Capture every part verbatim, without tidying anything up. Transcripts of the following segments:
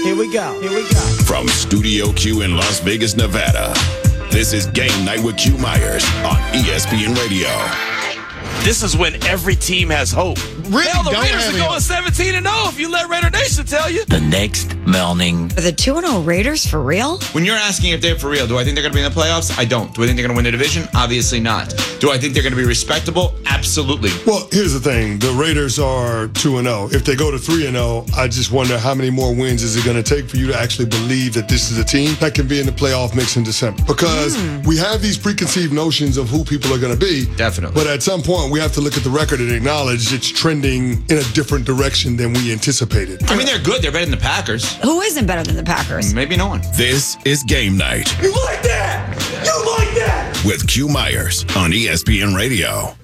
Here we go. Here we go. From Studio Q in Las Vegas, Nevada, this is Game Night with Q Myers on E S P N Radio. This is when every team has hope. Really Hell, the don't Raiders have are any going seventeen and oh if you let Raider Nation tell you. The next morning. Are the two and oh Raiders for real? When you're asking if they're for real, do I think they're going to be in the playoffs? I don't. Do I think they're going to win the division? Obviously not. Do I think they're going to be respectable? Absolutely. Well, here's the thing. The Raiders are two and oh. If they go to three and oh, I just wonder how many more wins is it going to take for you to actually believe that this is a team that can be in the playoff mix in December? Because mm. we have these preconceived notions of who people are going to be. Definitely. But at some point, we have to look at the record and acknowledge it's trending in a different direction than we anticipated. I mean, they're good. They're better than the Packers. Who isn't better than the Packers? Maybe no one. This is Game Night. You like that? You like that? With Q Myers on E S P N Radio.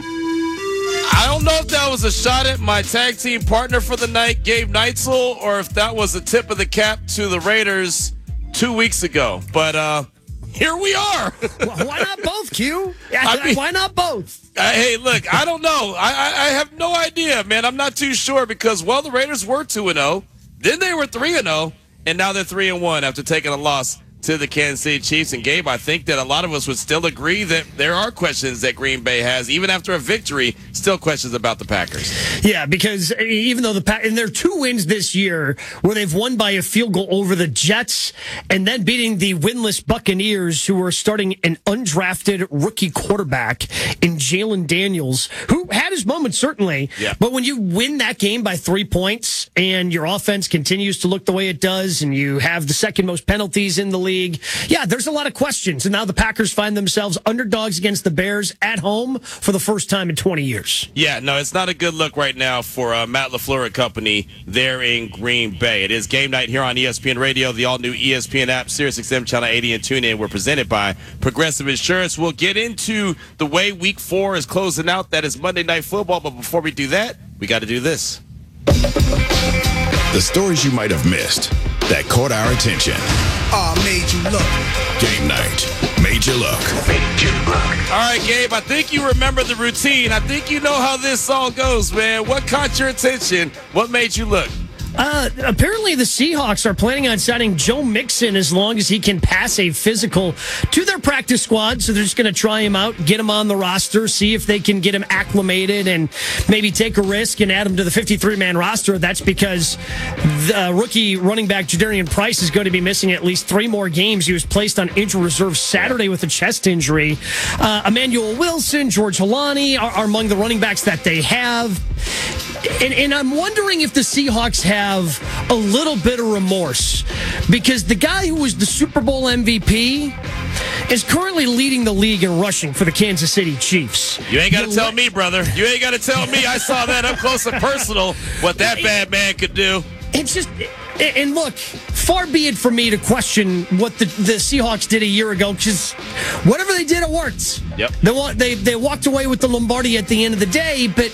I don't know if that was a shot at my tag team partner for the night, Gabe Neitzel, or if that was a tip of the cap to the Raiders two weeks ago. But uh, here we are. Well, why not both, Q? I mean, why not both? Uh, hey, look, I don't know. I, I, I have no idea, man. I'm not too sure because, well, the Raiders were two and oh. Then they were three and oh, and now they're three and one after taking a loss to the Kansas City Chiefs. And, Gabe, I think that a lot of us would still agree that there are questions that Green Bay has, even after a victory, still questions about the Packers. Yeah, because even though the Pack, and there are two wins this year where they've won by a field goal over the Jets and then beating the winless Buccaneers, who are starting an undrafted rookie quarterback in Jalen Daniels, who had his moments, certainly. Yeah. But when you win that game by three points and your offense continues to look the way it does and you have the second most penalties in the league, yeah, there's a lot of questions. And now the Packers find themselves underdogs against the Bears at home for the first time in twenty years. Yeah, no, it's not a good look right now for uh, Matt LaFleur and company there in Green Bay. It is Game Night here on E S P N Radio, the all-new E S P N app, SiriusXM Channel eighty, and TuneIn. We're presented by Progressive Insurance. We'll get into the way Week four is closing out. That is Monday Night Football. But before we do that, we got to do this. The stories you might have missed that caught our attention. Oh, made you look. Game Night made you look. Made you look. All right, Gabe, I think you remember the routine. I think you know how this all goes, man. What caught your attention? What made you look? Uh, apparently the Seahawks are planning on signing Joe Mixon as long as he can pass a physical to their practice squad. So they're just going to try him out, get him on the roster, see if they can get him acclimated and maybe take a risk and add him to the fifty-three man roster. That's because the rookie running back Jadarian Price is going to be missing at least three more games. He was placed on injured reserve Saturday with a chest injury. Uh, Emmanuel Wilson, George Holani are, are among the running backs that they have. And, and I'm wondering if the Seahawks have a little bit of remorse because the guy who was the Super Bowl M V P is currently leading the league in rushing for the Kansas City Chiefs. You ain't got to tell me, brother. You ain't got to tell me. I saw that up close and personal, what that bad man could do. It's just, and look, far be it from me to question what the, the Seahawks did a year ago, because whatever they did, it worked. Yep. They, they, they walked away with the Lombardi at the end of the day, but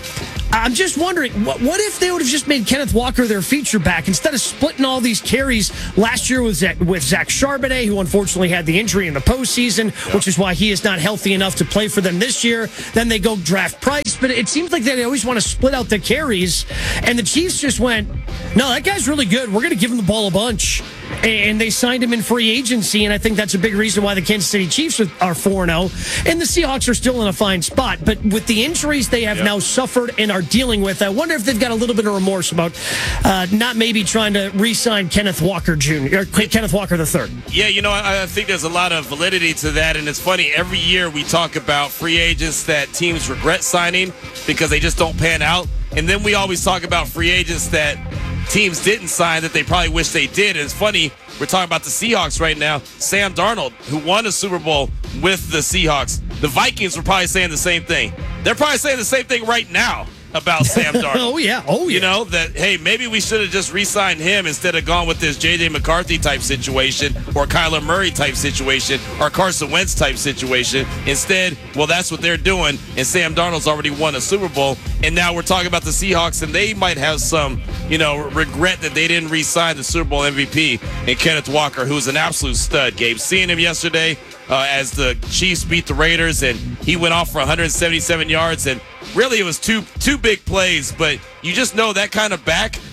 I'm just wondering, what, what if they would have just made Kenneth Walker their feature back instead of splitting all these carries last year with Zach, with Zach Charbonnet, who unfortunately had the injury in the postseason, yep. which is why he is not healthy enough to play for them this year. Then they go draft Price, but it seems like they always want to split out the carries, and the Chiefs just went, no, that guy's really good. We're going to give him the ball a bunch. And they signed him in free agency, and I think that's a big reason why the Kansas City Chiefs are four and oh, and the Seahawks are still in a fine spot. But with the injuries they have yep. now suffered and are dealing with, I wonder if they've got a little bit of remorse about uh, not maybe trying to re-sign Kenneth Walker Junior or Kenneth Walker the third. Yeah, you know, I, I think there's a lot of validity to that, and it's funny, every year we talk about free agents that teams regret signing because they just don't pan out, and then we always talk about free agents that teams didn't sign that they probably wish they did. And it's funny, we're talking about the Seahawks right now. Sam Darnold, who won a Super Bowl with the Seahawks, the Vikings were probably saying the same thing. They're probably saying the same thing right now about Sam Darnold. oh, yeah. Oh, yeah. You know, that, hey, maybe we should have just re-signed him instead of gone with this J J McCarthy type situation or Kyler Murray type situation or Carson Wentz type situation. Instead, well, that's what they're doing, and Sam Darnold's already won a Super Bowl, and now we're talking about the Seahawks, and they might have some, you know, regret that they didn't re-sign the Super Bowl M V P and Kenneth Walker, who's an absolute stud, Gabe. Seeing him yesterday uh, as the Chiefs beat the Raiders, and he went off for one hundred seventy-seven yards, and really it was two two big plays, but you just know that kind of back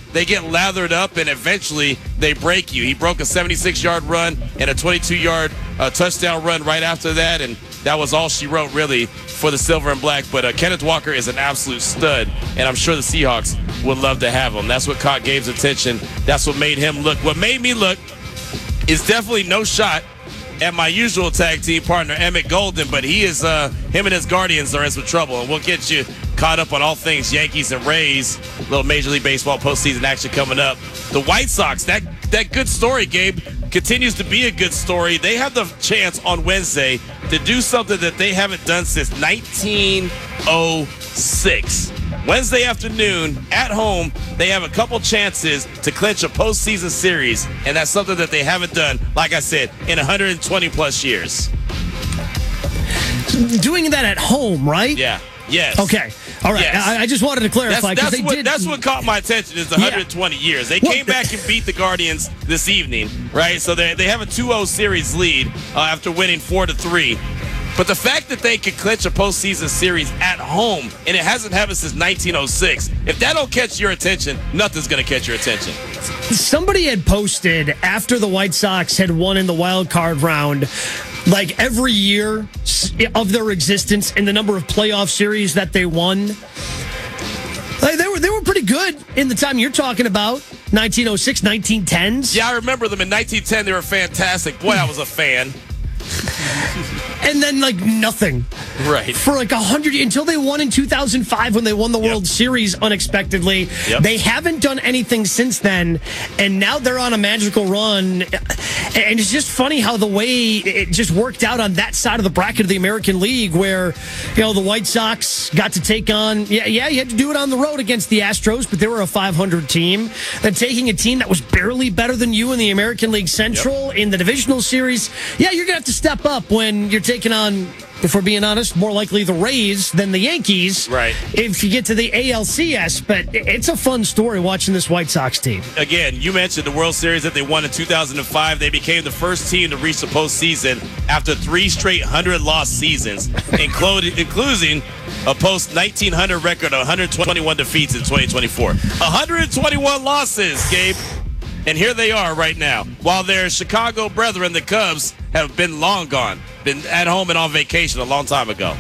they get lathered up, and eventually they break you. He broke a seventy-six-yard run and a twenty-two-yard uh, touchdown run right after that, and that was all she wrote, really, for the Silver and Black. But uh, Kenneth Walker is an absolute stud, and I'm sure the Seahawks would love to have him. That's what caught Gabe's attention. That's what made him look. What made me look is definitely no shot at my usual tag team partner, Emmett Golden, but he is, uh, him and his Guardians are in some trouble, and we'll get you caught up on all things Yankees and Rays. A little Major League Baseball postseason action coming up. The White Sox, that that good story, Gabe, continues to be a good story. They have the chance on Wednesday to do something that they haven't done since nineteen oh six. Wednesday afternoon, at home, they have a couple chances to clinch a postseason series, and that's something that they haven't done, like I said, in one hundred twenty plus years. Doing that at home, right? Yeah. Yes. Okay. All right. Yes. I, I just wanted to clarify. That's, that's, they what, did, that's what caught my attention is the one hundred twenty yeah. years. They well, came back and beat the Guardians this evening, right? So they, they have a two oh series lead uh, after winning four to three. But the fact that they could clinch a postseason series at home, and it hasn't happened since nineteen oh six, if that don't catch your attention, nothing's going to catch your attention. Somebody had posted after the White Sox had won in the wild card round, like every year of their existence and the number of playoff series that they won. Like they were they were pretty good in the time you're talking about, nineteen oh six, nineteen tens. Yeah, I remember them in nineteen ten. They were fantastic. Boy, I was a fan. And then, like, nothing. Right. For, like, a hundred, until they won in two thousand five when they won the World Yep. Series unexpectedly. Yep. They haven't done anything since then, and now they're on a magical run. And it's just funny how the way it just worked out on that side of the bracket of the American League where, you know, the White Sox got to take on, yeah, yeah, you had to do it on the road against the Astros, but they were a five hundred team. Then taking a team that was barely better than you in the American League Central Yep. in the divisional series, yeah, you're going to have to step up when you're taking on, if we're being honest, more likely the Rays than the Yankees. Right. If you get to the A L C S, but it's a fun story watching this White Sox team. Again, you mentioned the World Series that they won in two thousand five. They became the first team to reach the postseason after three straight one hundred loss seasons, including including a post nineteen hundred record of one hundred twenty-one defeats in twenty twenty-four. one hundred twenty-one losses, Gabe. And here they are right now. While their Chicago brethren, the Cubs, have been long gone, been at home and on vacation a long time ago.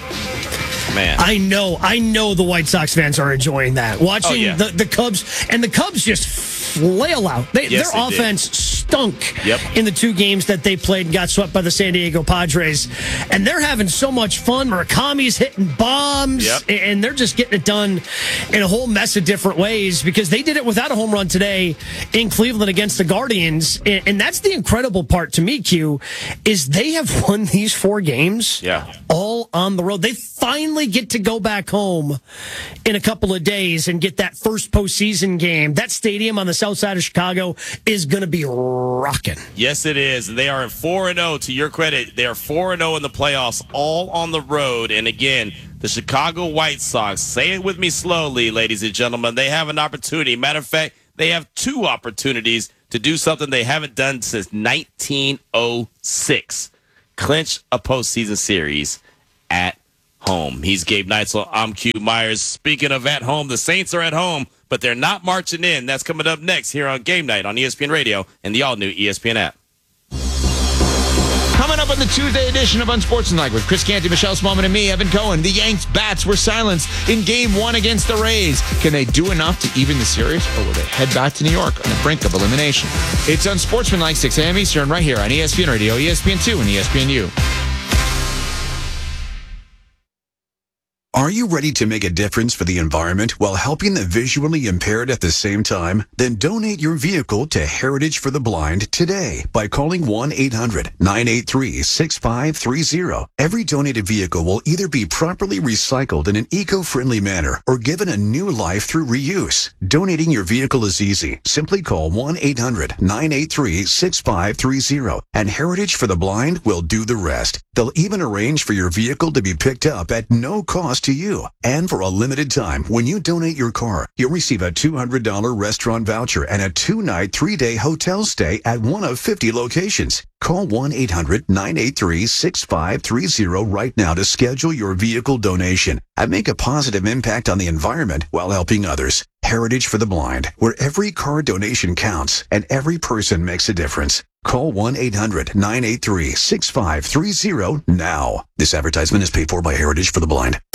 Man. I know, I know the White Sox fans are enjoying that. Watching Oh, yeah. the, the Cubs, and the Cubs just flail out. They, Yes, their they did. offense stunk Yep. in the two games that they played and got swept by the San Diego Padres. And they're having so much fun. Murakami's hitting bombs, Yep. and they're just getting it done in a whole mess of different ways because they did it without a home run today in Cleveland against the Guardians. And, and that's the incredible part to me, Q, is they have won these four games Yeah. all on the road. They finally get to go back home in a couple of days and get that first postseason game. That stadium on the south side of Chicago is going to be rocking. Yes, it is. They are four and oh. To your credit, they are four and oh in the playoffs, all on the road. And again, the Chicago White Sox, say it with me slowly, ladies and gentlemen, they have an opportunity. Matter of fact, they have two opportunities to do something they haven't done since nineteen oh six. Clinch a postseason series at home. He's Gabe Neitzel. I'm Q Myers. Speaking of at home, the Saints are at home, but they're not marching in. That's coming up next here on Game Night on E S P N Radio and the all-new E S P N app. Coming up on the Tuesday edition of Unsportsmanlike with Chris Canty, Michelle Smallman, and me, Evan Cohen. The Yanks bats were silenced in game one against the Rays. Can they do enough to even the series, or will they head back to New York on the brink of elimination? It's Unsportsmanlike, six a.m. Eastern, right here on E S P N Radio, E S P N two, and E S P N U. Are you ready to make a difference for the environment while helping the visually impaired at the same time? Then donate your vehicle to Heritage for the Blind today by calling one eight hundred nine eight three six five three zero. Every donated vehicle will either be properly recycled in an eco-friendly manner or given a new life through reuse. Donating your vehicle is easy. Simply call one eight hundred nine eight three six five three zero and Heritage for the Blind will do the rest. They'll even arrange for your vehicle to be picked up at no cost to to you. And for a limited time, when you donate your car, you'll receive a two hundred dollars restaurant voucher and a two-night, three-day hotel stay at one of fifty locations. Call one eight hundred nine eight three six five three zero right now to schedule your vehicle donation and make a positive impact on the environment while helping others. Heritage for the Blind, where every car donation counts and every person makes a difference. Call one eight hundred nine eight three six five three zero now. This advertisement is paid for by Heritage for the Blind.